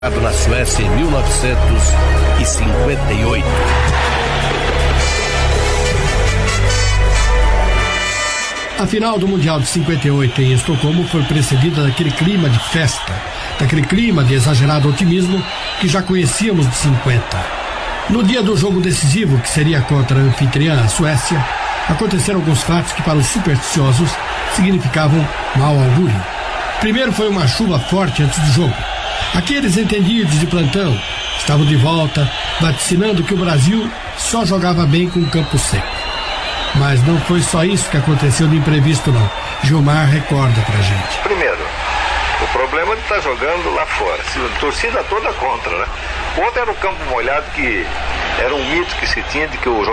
Na Suécia em 1958. A final do Mundial de 58 em Estocolmo foi precedida daquele clima de festa, daquele clima de exagerado otimismo que já conhecíamos de 50. No dia do jogo decisivo, que seria contra a anfitriã, a Suécia, aconteceram alguns fatos que para os supersticiosos significavam mau augúrio. Primeiro foi uma chuva forte antes do jogo. Aqueles entendidos de plantão estavam de volta, vaticinando que o Brasil só jogava bem com o campo seco. Mas não foi só isso que aconteceu de imprevisto, não. Gilmar recorda pra gente. Primeiro, o problema de estar jogando lá fora. A torcida toda contra, né? O outro era o campo molhado, que era um mito que se tinha de que o